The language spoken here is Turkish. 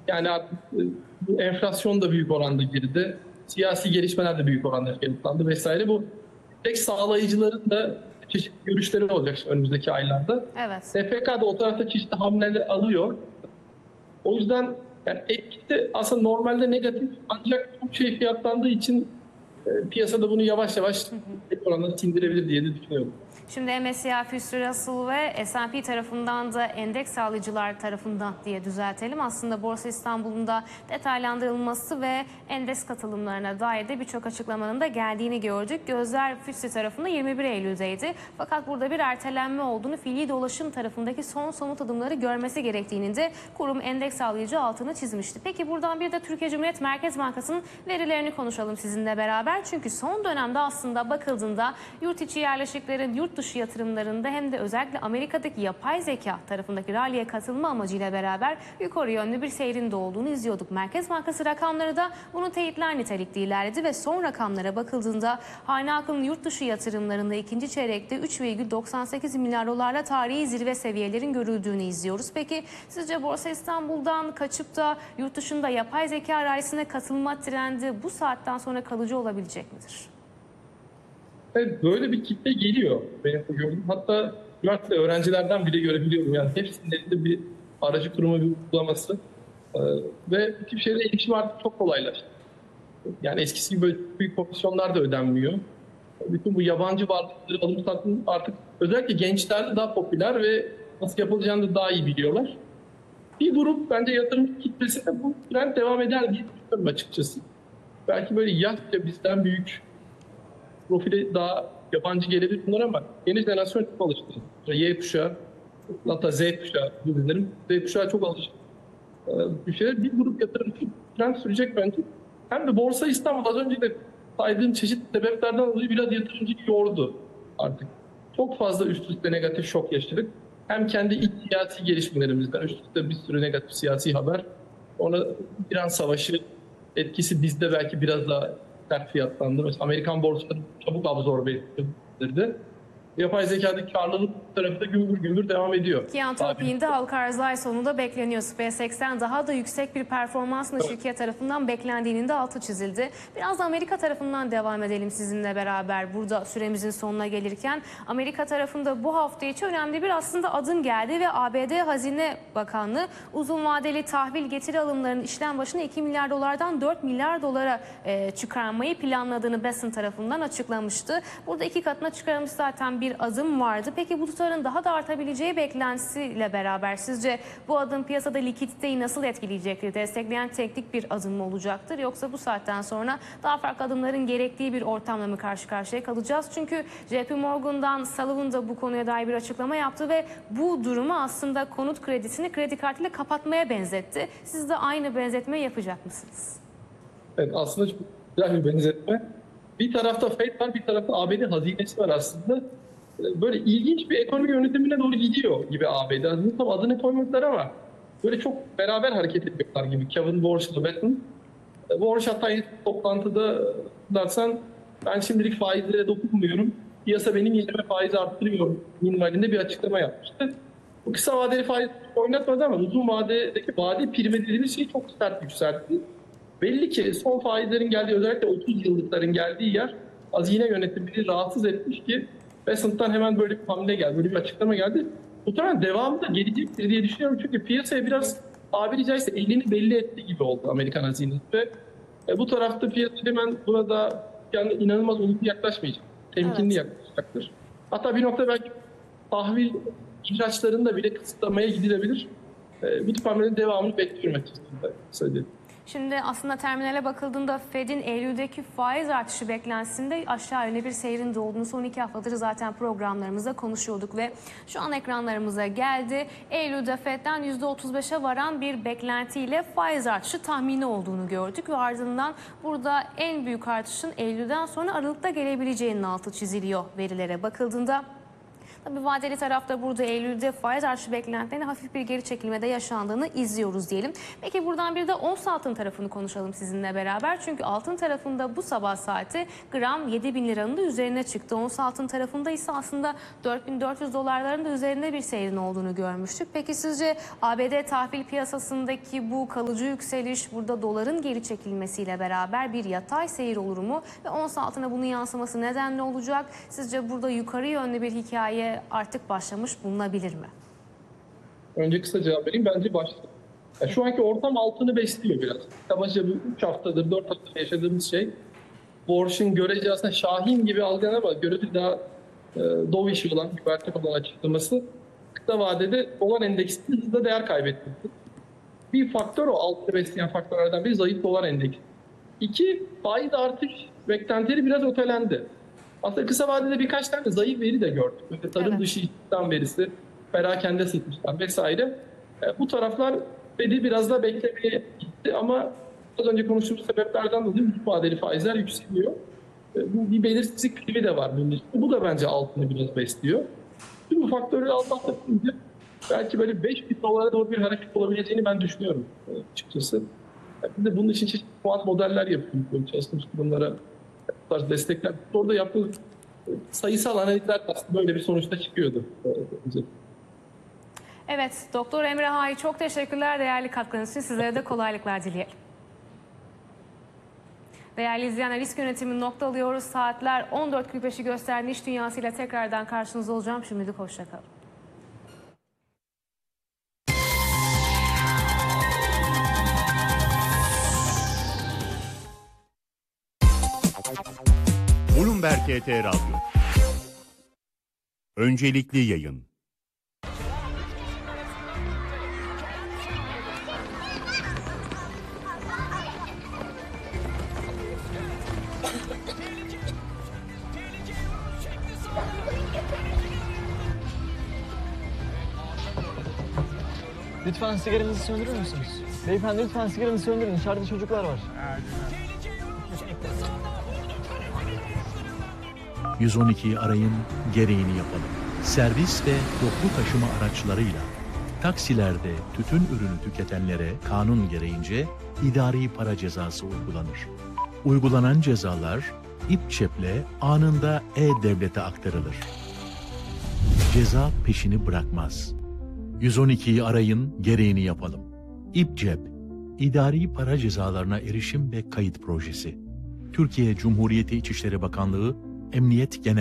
Yani artık bu enflasyon da büyük oranda geride. Siyasi gelişmeler de büyük oranda geride vesaire. Bu tek sağlayıcıların da çeşitli görüşleri olacak önümüzdeki aylarda. Evet. TFK da o tarafta çeşitli hamleler alıyor. O yüzden yani etkisi aslında normalde negatif, ancak çok şey fiyatlandığı için piyasada bunu yavaş yavaş tek oranda sindirebilir diye de düşünüyorum. Şimdi MSCI Füstre Russell ve S&P tarafından da endeks sağlayıcılar tarafından diye düzeltelim. Aslında Borsa İstanbul'un da detaylandırılması ve endeks katılımlarına dair de birçok açıklamanın da geldiğini gördük. Gözler Füstre tarafında 21 Eylül'deydi. Fakat burada bir ertelenme olduğunu, fiili dolaşım tarafındaki son somut adımları görmesi gerektiğini de kurum endeks sağlayıcı altını çizmişti. Peki buradan bir de Türkiye Cumhuriyet Merkez Bankası'nın verilerini konuşalım sizinle beraber. Çünkü son dönemde aslında bakıldığında yurt içi yerleşiklerin yurt dışı yatırımlarında hem de özellikle Amerika'daki yapay zeka tarafındaki ralliye katılma amacıyla beraber yukarı yönlü bir seyrin de olduğunu izliyorduk. Merkez Bankası rakamları da bunu teyitler nitelikte ilerledi ve son rakamlara bakıldığında hane halkının yurt dışı yatırımlarında ikinci çeyrekte 3,98 milyar dolarla tarihi zirve seviyelerin görüldüğünü izliyoruz. Peki sizce Borsa İstanbul'dan kaçıp da yurt dışında yapay zeka rallisine katılma trendi bu saatten sonra kalıcı olabilecek midir? Evet, böyle bir kitle geliyor benim gördüğüm. Hatta üniversite öğrencilerden bile görebiliyorum. Yani hepsinin elinde bir aracı kuruma bir uygulaması. Ve bu tip şeylere erişim artık çok kolaylaştı. Yani eskisi gibi böyle büyük komisyonlar da ödenmiyor. Bütün bu yabancı varlıkları alım satım artık özellikle gençlerde daha popüler ve nasıl yapılacağını da daha iyi biliyorlar. Bir grup bence yatırım kitlesinde bu trend devam eder diye düşünüyorum açıkçası. Belki böyle yaşça bizden büyük profili daha yabancı gelebilir bunlar ama yeni jenerasyon çok alıştı. Y kuşağı, hatta Z kuşağı diyebilirim. Z kuşağı çok alıştı. Bir şeyler, bir grup yatırımcı trend sürecek bence. Hem de Borsa İstanbul az önce de saydığım çeşitli sebeplerden dolayı biraz yatırımcıyı yordu artık. Çok fazla üst üste negatif şok yaşadık. Hem kendi iç siyasi gelişmelerimizden üst üste bir sürü negatif siyasi haber. Ona İran Savaşı etkisi bizde belki biraz daha sert fiyatlandı. Mesela Amerikan borsaları çabuk absorbe edildi. Yapay zekadaki karlılık tarafı da gümbür gümbür devam ediyor. Ki Anthropic'in de halka arzı ay sonunda bekleniyor. SpaceX'ten daha da yüksek bir performansla şirket tarafından beklendiğinin de altı çizildi. Biraz da Amerika tarafından devam edelim sizinle beraber. Burada süremizin sonuna gelirken Amerika tarafında bu hafta içi önemli bir aslında adım geldi ve ABD Hazine Bakanlığı uzun vadeli tahvil getiri alımlarının işlem başına 2 milyar dolardan 4 milyar dolara çıkarmayı planladığını Basın tarafından açıklamıştı. Burada iki katına çıkarılmış zaten bir adım vardı. Peki bu tutarın daha da artabileceği beklentisiyle beraber sizce bu adım piyasada likiditeyi nasıl etkileyecektir? Destekleyen teknik bir adım mı olacaktır? Yoksa bu saatten sonra daha farklı adımların gerektiği bir ortamla mı karşı karşıya kalacağız? Çünkü JP Morgan'dan Sullivan da bu konuya dair bir açıklama yaptı ve bu durumu aslında konut kredisini kredi kartıyla kapatmaya benzetti. Siz de aynı benzetmeyi yapacak mısınız? Evet, aslında çok güzel bir benzetme. Bir tarafta Fed var, bir tarafta ABD hazinesi var aslında. Böyle ilginç bir ekonomi yönetimine doğru gidiyor gibi ABD. Aslında tam adını koymadılar ama böyle çok beraber hareket ediyorlar gibi. Kevin Warsh ile Batten. Warsh hatta toplantıda dersen ben şimdilik faizlere dokunmuyorum. Piyasa benim yerime faizi arttırıyor minvalinde bir açıklama yapmıştı. Bu kısa vadeli faiz oynatmadı ama uzun vadedeki vade primi dediğimiz şey çok sert yükseltti. Belli ki son faizlerin geldiği, özellikle 30 yıllıkların geldiği yer hazine yönetimini rahatsız etmiş ki Besant'tan hemen böyle bir hamle geldi, böyle bir açıklama geldi. Muhtemelen devamı da gelecektir diye düşünüyorum. Çünkü piyasaya biraz tabiri caizse elini belli ettiği gibi oldu Amerikan hazinesi. Ve bu tarafta piyasa hemen buna da yani inanılmaz olumlu yaklaşmayacak. Temkinli yaklaşacaktır. Hatta bir nokta belki tahvil ihraçlarını da bile kısıtlamaya gidilebilir. Bu tip hamlenin devamını bekliyorum açıkçası. Söyleyeyim. Şimdi aslında terminale bakıldığında Fed'in Eylül'deki faiz artışı beklentisinde aşağı yönlü bir seyrin de olduğunu son 2 haftadır zaten programlarımızda konuşuyorduk ve şu an ekranlarımıza geldi. Eylül'de Fed'den %35'e varan bir beklentiyle faiz artışı tahmini olduğunu gördük ve ardından burada en büyük artışın Eylül'den sonra Aralık'ta gelebileceğinin altı çiziliyor verilere bakıldığında. Tabii vadeli tarafta burada Eylül'de faiz artışı beklentilerine hafif bir geri çekilmede yaşandığını izliyoruz diyelim. Peki buradan bir de ons altın tarafını konuşalım sizinle beraber. Çünkü altın tarafında bu sabah saati gram 7.000 liranın da üzerine çıktı. Ons altın tarafında ise aslında 4.400 dolarların da üzerinde bir seyrin olduğunu görmüştük. Peki sizce ABD tahvil piyasasındaki bu kalıcı yükseliş burada doların geri çekilmesiyle beraber bir yatay seyir olur mu? Ve ons altına bunun yansıması nedenle olacak? Sizce burada yukarı yönlü bir hikaye artık başlamış bulunabilir mi? Önce kısa cevap vereyim. Bence başladı. Şu anki ortam altını besliyor biraz. Kabaca bir 3 haftadır, 4 haftadır yaşadığımız şey. Borç'un görece aslında Şahin gibi algılanan ama görece daha dovish olan, güvercin olan açıklaması kısa vadede dolar endeksi hızla değer kaybetti. Bir faktör o, altını besleyen faktörlerden biri zayıf dolar endeksi. 2, faiz artış beklentileri biraz ötelendi. Aslında kısa vadede birkaç tane zayıf veri de gördük. Mesela tarım dışı istihdam verisi, perakende satışlar vesaire. Bu taraflar Fed'i biraz da beklemeye gitti ama az önce konuştuğumuz sebeplerden dolayı uzun vadeli faizler yükseliyor. Bu bir belirsizlik krizi de var bunun içinde. Bu da bence altını biraz besliyor. Tüm bu faktörleri atlatınca belki böyle 5.000 dolara doğru bir hareket olabileceğini ben düşünüyorum açıkçası. Biz de bunun için çeşitli puan modeller yapıyoruz. Böyle çalıştığımız kurumlara bu tarz destekler. Orada yaptığımız sayısal analizler aslında böyle bir sonuçta çıkıyordu. Evet, Doktor Emre Hay çok teşekkürler değerli katkınız için. Sizlere de kolaylıklar dileyelim. Değerli izleyenler, risk yönetimini nokta alıyoruz. Saatler 14.45'i gösterdiği iş dünyasıyla tekrardan karşınızda olacağım. Şimdilik hoşçakalın. Bloomberg TT Radyo. Öncelikli yayın. Lütfen sigaranızı söndürür müsünüz? Beyefendi lütfen sigaranızı söndürün. Dışarıda çocuklar var. 112'yi arayın, gereğini yapalım. Servis ve toplu taşıma araçlarıyla taksilerde tütün ürünü tüketenlere kanun gereğince idari para cezası uygulanır. Uygulanan cezalar İPÇEP'le anında E-Devlet'e aktarılır. Ceza peşini bırakmaz. 112'yi arayın, gereğini yapalım. İPCEP, İdari Para Cezalarına Erişim ve Kayıt Projesi. Türkiye Cumhuriyeti İçişleri Bakanlığı, Emniyet Genel